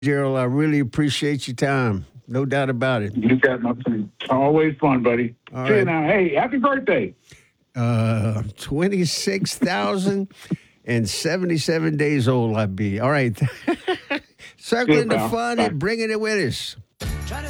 Gerald, I really appreciate your time. No doubt about it. You got my friend. Always fun, buddy. All See you right. now. Hey, happy birthday. 26,077 days old I'd be. All right. Circling Good, the pal. fun Bye. and bringing it with us.